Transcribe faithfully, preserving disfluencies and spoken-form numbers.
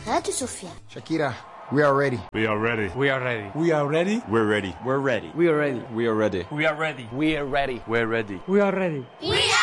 هاتوا سفيان. Shakira, we are ready. We are ready. We are ready. We are ready. We're ready. We're ready. We are ready. We are ready. We are ready. We are ready. We're ready. We are ready. We are